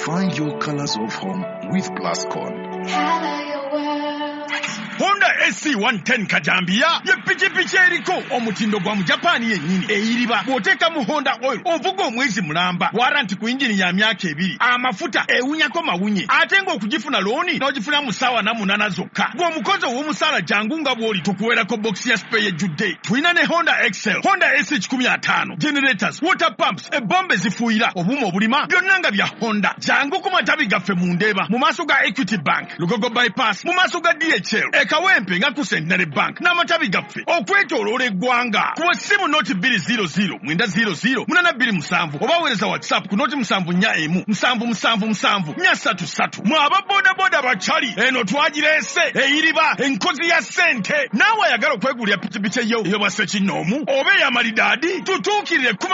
Find your colors of home with Plascon. Color your world. Honda SC110 Kajambia ye pichipichi eriko omutindo gwa mu Japan yennyini eyiriba bw'oteeka mu Honda oil ovuga omwezi mulamba warranty ku injini ya myaka 2 amafuta ewunyako mawunye ate ng'okugifuna looni n'ogifuna mu ssaawa na 8 zokka ng'omukozi ow'omusaala jangu nga bw'oli tukuweerako box ya spray ejjudde tulina ne Honda Excel Honda SH15 generators water pumps ebbombe zifuuyira obuuma obulima byonna nga bya Honda jangu ku matabi gaffe mu Ndeeba mu maaso ga Equity Bank Lugogo bypass mu maaso ga DHL Kawempe nga ku Centenary Bank n'amatabi gaffe okwetooloola eggwanga ku ssimu noti 200 900 827 oba weereza WhatsApp ku noti 741 777 433 mwe aba bodaboda bacali eno twagireese eyiriba enkozi ya ssente naawe ayagala okwegulira pikipiki eyo bwa Ssekinnoomu oba ey'amalidaadi tutuukirire